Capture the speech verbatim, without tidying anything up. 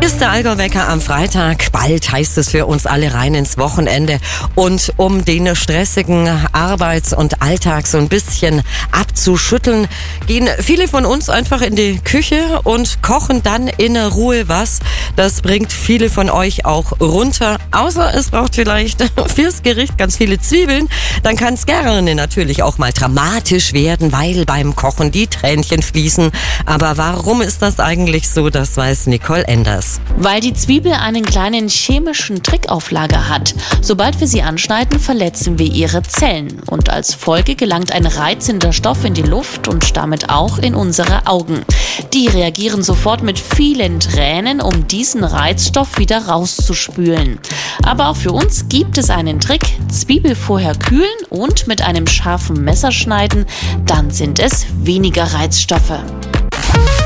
Ist der Allgäu-Wecker am Freitag. Bald heißt es für uns alle rein ins Wochenende. Und um den stressigen Arbeits- und Alltag so ein bisschen abzuschütteln, gehen viele von uns einfach in die Küche und kochen dann in Ruhe was. Das bringt viele von euch auch runter. Außer es braucht vielleicht fürs Gericht ganz viele Zwiebeln. Dann kann es gerne natürlich auch mal dramatisch werden, weil beim Kochen die Tränchen fließen. Aber warum ist das eigentlich so? Das weiß Nicole Enders. Weil die Zwiebel einen kleinen chemischen Trick auf Lager hat. Sobald wir sie anschneiden, verletzen wir ihre Zellen. Und als Folge gelangt ein reizender Stoff in die Luft und damit auch in unsere Augen. Die reagieren sofort mit vielen Tränen, um diesen Reizstoff wieder rauszuspülen. Aber auch für uns gibt es einen Trick. Zwiebel vorher kühlen und mit einem scharfen Messer schneiden, dann sind es weniger Reizstoffe.